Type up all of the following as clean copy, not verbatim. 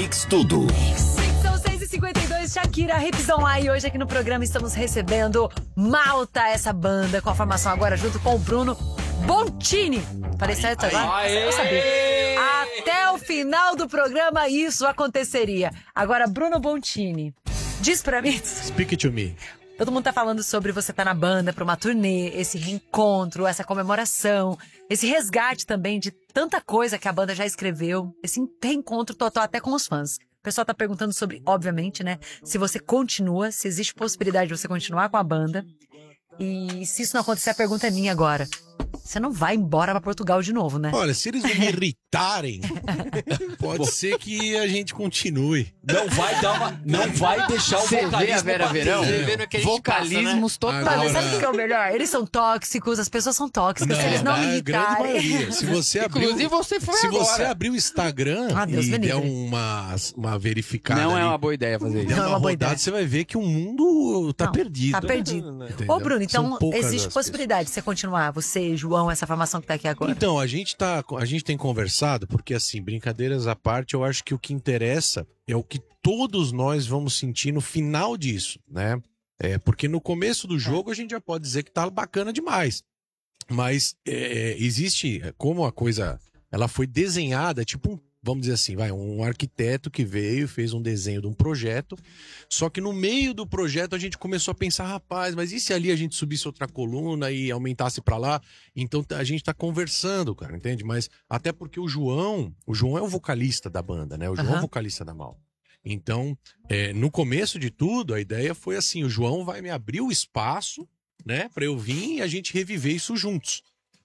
Mix Tudo. São 6h52, Shakira, Hips Online. Hoje aqui no programa estamos recebendo Malta, essa banda, com a formação agora junto com o Bruno Bontini. Falei certo agora? Eu sabia. Até o final do programa isso aconteceria. Agora, Bruno Bontini, diz pra mim... Speak it to me. Todo mundo tá falando sobre você tá na banda pra uma turnê, esse reencontro, essa comemoração, esse resgate também de tanta coisa que a banda já escreveu, esse reencontro total até com os fãs. O pessoal tá perguntando sobre, obviamente, né, se você continua, se existe possibilidade de você continuar com a banda. E se isso não acontecer, a pergunta é minha agora. Você não vai embora pra Portugal de novo, né? Olha, se eles não me irritarem, pode ser que a gente continue. Não vai deixar o vocalismo a Vera Verão? Vocalismos totais. Mas sabe o que é o melhor? Eles são tóxicos, as pessoas são tóxicas. Se eles não me irritarem... Maioria. Se você Inclusive você foi agora. você abrir o Instagram Deus e me der livre. uma verificada Não ali, é uma boa ideia fazer isso. der Não é uma uma boa rodada, ideia. você vai ver que o mundo tá Não, perdido. Tá perdido. Entendeu? Ô, Bruno, então São poucas existe as possibilidade de você continuar, você, João, essa formação que tá aqui agora? Então, a gente tem conversado, porque assim, brincadeiras à parte, eu acho que o que interessa é o que todos nós vamos sentir no final disso, né? Porque no começo do jogo a gente já pode dizer que tá bacana demais. Mas existe, como a coisa, ela foi desenhada, tipo vamos dizer assim, um arquiteto que veio, fez um desenho de um projeto, só que no meio do projeto a gente começou a pensar, rapaz, mas e se ali a gente subisse outra coluna e aumentasse pra lá? Então a gente tá conversando, cara, entende? Mas até porque o João é o vocalista da banda, né? O João é o vocalista da Mal. Então, no começo de tudo, a ideia foi assim, o João vai me abrir o espaço, né, pra eu vir e a gente reviver isso juntos.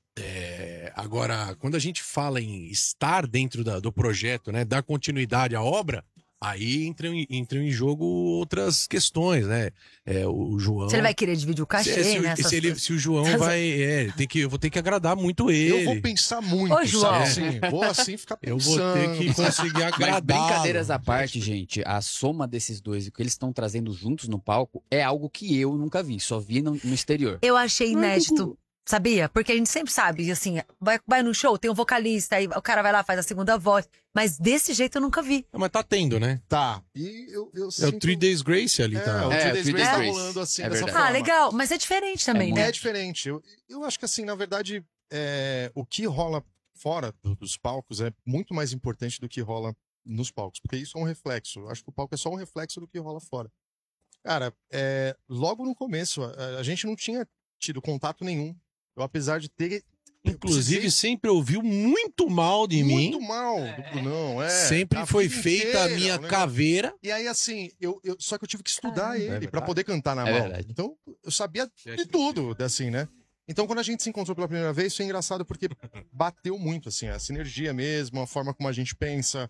Agora, quando a gente fala em estar dentro do projeto, né, dar continuidade à obra, aí entram em jogo outras questões, né? O João... Se ele vai querer dividir o cachê, né? Se o João vai... eu vou ter que agradar muito ele. Eu vou pensar muito, Ô, João. sabe? Assim, vou assim ficar Eu pensando. vou ter que conseguir Mas agradar. brincadeiras à parte, gente, a soma desses dois e o que eles estão trazendo juntos no palco é algo que eu nunca vi, só vi no exterior. Eu achei inédito, sabia? Porque a gente sempre sabe, assim, vai no show, tem um vocalista, aí o cara vai lá, faz a segunda voz. Mas desse jeito eu nunca vi. Mas tá tendo, né? Tá. E eu É o sinto... 3 Days Grace ali, tá? o É, 3 o Days 3 Grace tá Days rolando assim, é dessa verdade. forma. Legal, mas é diferente também, né? É diferente. Eu acho que assim, na verdade, o que rola fora dos palcos é muito mais importante do que rola nos palcos, porque isso é um reflexo. Eu acho que o palco é só um reflexo do que rola fora. Cara, logo no começo, a gente não tinha tido contato nenhum. Eu, apesar de ter... Inclusive, sempre ouviu muito mal de mim. Muito mal do Brunão, Sempre a foi vida feita inteira, a minha o negócio. caveira. E aí, assim, só que eu tive que estudar ele verdade. pra poder cantar na É mão. verdade. Então, eu sabia de tudo, assim, né? Então, quando a gente se encontrou pela primeira vez, foi engraçado porque bateu muito, assim, a sinergia mesmo, a forma como a gente pensa,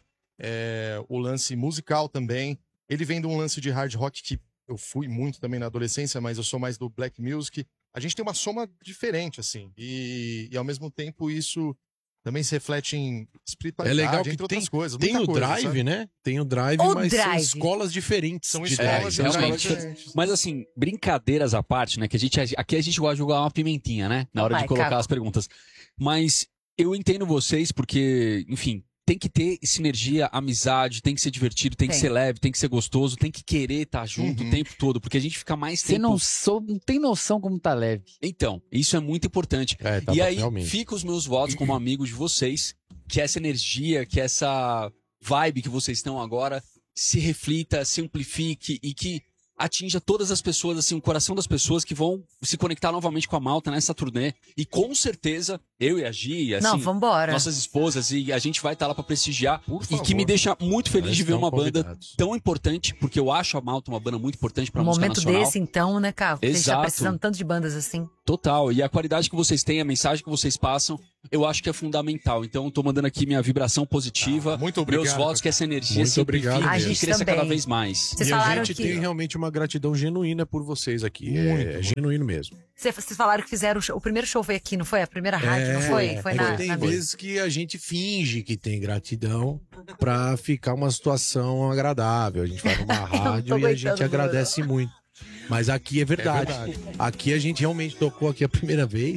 o lance musical também. Ele vem de um lance de hard rock que eu fui muito também na adolescência, mas eu sou mais do black music. A gente tem uma soma diferente, assim, e ao mesmo tempo isso também se reflete em espiritualidade, É legal que entre outras coisas. Tem muita o coisa, drive, sabe? né? Tem o drive, O mas são drive. escolas diferentes. São de escolas drive. realmente. diferentes. Mas assim, brincadeiras à parte, né? Que aqui a gente gosta de jogar uma pimentinha, né? Na hora Vai, de colocar Caco. as perguntas. Mas eu entendo vocês porque, enfim, tem que ter sinergia, amizade, tem que ser divertido, tem que Tem. ser leve, tem que ser gostoso, tem que querer estar junto o tempo todo, porque a gente fica mais Você tempo... não tem noção como tá leve. Então, isso é muito importante. Tá E aí, realmente. fica os meus votos como amigo de vocês, que essa energia, que essa vibe que vocês estão agora se reflita, se amplifique e que atinja todas as pessoas, assim, o coração das pessoas que vão se conectar novamente com a Malta nessa turnê. E com certeza, eu e a Gi, assim, Não, vambora. nossas esposas, e a gente vai estar lá pra prestigiar. Por E favor. que me deixa muito feliz Eles de ver estão uma banda convidados. tão importante, porque eu acho a Malta uma banda muito importante pra Um música momento nacional. desse, então, né, Carlos? A gente tá Exato. precisando tanto de bandas assim. Total. E a qualidade que vocês têm, a mensagem que vocês passam, eu acho que é fundamental. Então, eu tô mandando aqui minha vibração positiva. Muito obrigado, Meus votos, cara. que essa energia Muito se amplifique obrigado A e gente cresça também. cada vez mais. Vocês E a falaram gente que... tem realmente uma gratidão genuína por vocês aqui. É genuíno mesmo. Vocês falaram que fizeram o primeiro show foi aqui, não foi? A primeira rádio, não foi? Foi na... Tem na- vezes que a gente finge que tem gratidão pra ficar uma situação agradável. A gente vai numa rádio e a gente aguentando, agradece muito. Mas aqui é verdade. É verdade. Aqui a gente realmente tocou aqui a primeira vez.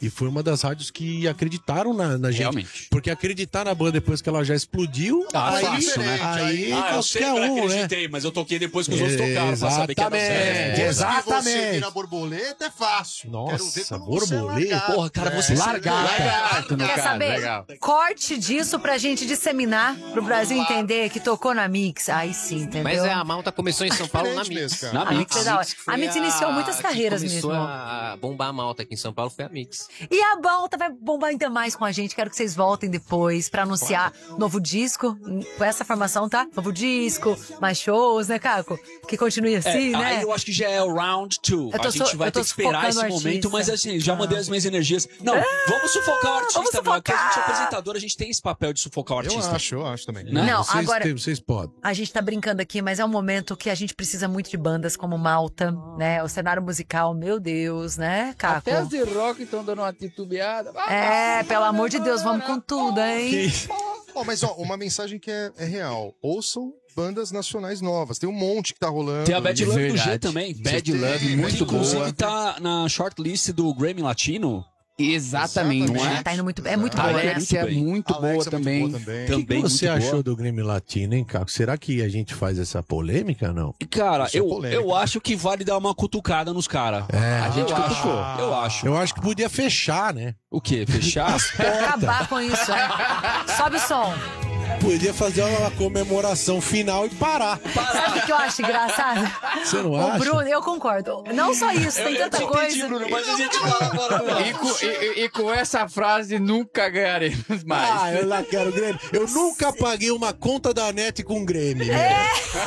E foi uma das rádios que acreditaram na gente. Realmente. Porque acreditar na banda depois que ela já explodiu, Ah, aí, fácil, né? aí eu sei que qualquer eu um, né? acreditei, mas eu toquei depois que os outros tocaram pra saber que era certo. Exatamente. Depois que você Exatamente. vira borboleta, é fácil. Nossa, Quero ver quando você borboleta. largar. Porra, cara, você Lagarto, no Quer caso. saber? Legal. Corte disso pra gente disseminar, pro Brasil entender que tocou na Mix. Aí sim, entendeu? Mas a Malta começou em São Paulo na Diferente Mix. mesmo, cara. Na A Mix é da hora. foi A Mix iniciou muitas que carreiras começou mesmo. a bombar a Malta aqui em São Paulo foi a Mix. E a Malta vai bombar ainda mais com a gente. Quero que vocês voltem depois pra anunciar novo disco. Com essa formação, tá? Novo disco, mais shows, né, Caco? Que continue assim, né? Aí eu acho que já é o round 2. A gente vai ter que esperar esse sufocando o momento, artista. mas assim, já mandei as minhas energias. Não, vamos sufocar o artista, vamos não, porque a gente é sufocar! apresentador, a gente tem esse papel de sufocar o Eu artista. acho também. Né? Não, Vocês, agora- vocês podem. A gente tá brincando aqui, mas é um momento que a gente precisa muito de bandas como Malta, né? O cenário musical, meu Deus, né, Caco? Até as de rock estão dando uma titubeada. É, pelo amor de Deus, vamos com tudo, hein? Ó, mas ó, uma mensagem que é real. Ouçam bandas nacionais novas. Tem um monte que tá rolando. Tem a Bad Love do G Verdade. também. Bad Tem, Love, muito Inclusive boa. tá na shortlist do Grammy Latino. Exatamente. Não É, tá indo muito, é muito A boa, né? Alexia é muito boa Alexa é também. muito boa também. O que Também você muito achou boa. do Grêmio Latino, hein, Caco? Será que a gente faz essa polêmica, não? E, cara, Isso é polêmico. eu acho que vale dar uma cutucada nos caras. É, A gente cutucou. Eu acho. Eu acho que podia fechar, né? O quê? Fechar? Acabar com isso, né? Sobe o som. Podia fazer uma comemoração final e parar. Sabe o que eu acho engraçado? Você não O acha? Bruno, eu concordo. Não só isso, tem tanta coisa. mas a gente fala agora. E com essa frase nunca ganharemos mais. Ah, eu lá quero Grêmio. Eu nunca paguei uma conta da NET com Grêmio. É.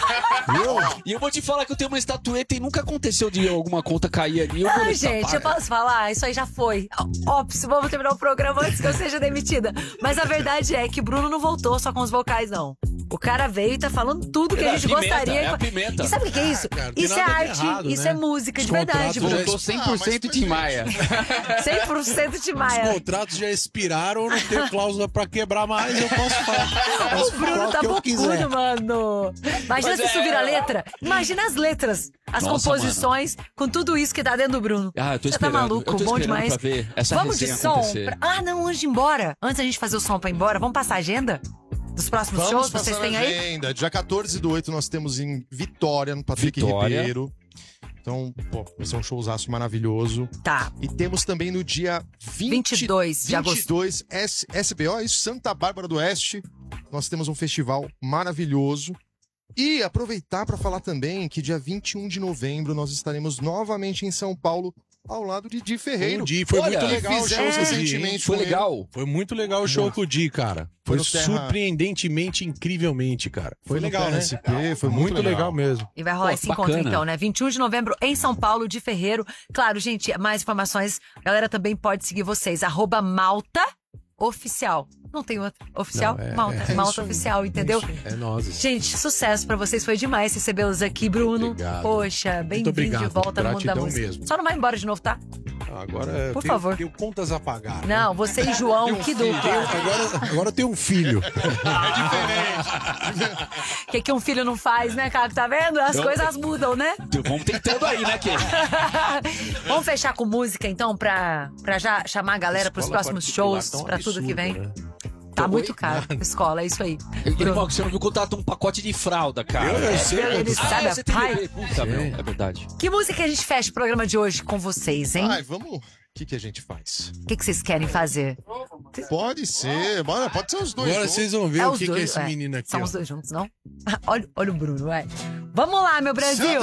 Viu? E eu vou te falar que eu tenho uma estatueta e nunca aconteceu de alguma conta cair ali. Eu vou Ai, nessa gente, eu paga. posso falar? Isso aí já foi. Óbvio, vamos terminar o programa antes que eu seja demitida. Mas a verdade é que Bruno não voltou só com os vocais, não. O cara veio e tá falando tudo que a gente gostaria. É a pimenta. E sabe o que é isso? cara, tem isso é nada de arte, errado, isso né? é música Os de verdade, contratos Bruno. já Voltou 100% Tim Maia. 100% de Os Maia. contratos já expiraram, eu não tenho cláusula pra quebrar mais, eu posso falar. O Posso Bruno falar tá o que eu quiser. bocudo, mano. Imagina se isso vira letra. Imagina as letras, as Nossa, composições, com tudo isso que tá dentro do Bruno. Ah, eu tô Você tá esperando. maluco, eu tô bom esperando demais. pra ver essa Vamos de resenha som? acontecer. Ah, não, antes de ir embora. Antes da gente fazer o som pra ir embora, vamos passar a agenda dos próximos Vamos shows que passar vocês a têm aí? agenda. Dia 14/8 nós temos em Vitória, no Patrick Vitória. Ribeiro. Então, pô, vai ser um showzaço maravilhoso. Tá. E temos também no dia 22 de agosto. 22, SPO, isso, Santa Bárbara do Oeste. Nós temos um festival maravilhoso. E aproveitar para falar também que dia 21 de novembro nós estaremos novamente em São Paulo, ao lado de Di Ferreiro. O Di, foi Olha, muito legal o show fizemos com o Di, hein? recentemente Foi com ele. legal. Foi muito legal o show com o Di, cara. Foi no Terra- surpreendentemente, incrivelmente, cara. Foi no legal, Terra né? SP, foi Muito legal mesmo. E vai rolar Pô, esse encontro, bacana. então, né? 21 de novembro em São Paulo, de Ferreiro. Claro, gente, mais informações. A galera também pode seguir vocês. @Malta Oficial. Não tem outra. Oficial? Não, Malta. é Malta isso aí. Oficial, entendeu? É nós. Gente, sucesso pra vocês. Foi demais recebê-los aqui, Bruno. Obrigado. Poxa, bem-vindo de obrigado. volta no mundo da Gratidão música. mesmo. Só não vai embora de novo, tá? Agora Por tenho, favor. tenho contas a pagar. Não, você e João, que dupla. Agora eu tenho um filho. O que um filho não faz, né, Caco? Tá vendo? As coisas mudam, né? Vamos tentando aí, né, Ken? Vamos fechar com música, então, pra já chamar a galera pros Escola próximos particular shows, tá um pra tudo que vem. absurdo, né? Tá muito caro. Escola, é isso aí. Irmão, que você não viu contato um pacote de fralda, cara. Eu sei. Ele sabe a você tem pai. bebê. Puta, meu, é verdade. Que música que a gente fecha o programa de hoje com vocês, hein? Ai, vamos. O que a gente faz? O que vocês querem fazer? Pode ser, bora, pode ser os dois. Agora juntos. vocês vão ver É o os que é dois, esse menino aqui. São ó. os dois juntos, não? Olha o Bruno, vai. Vamos lá, meu Brasil!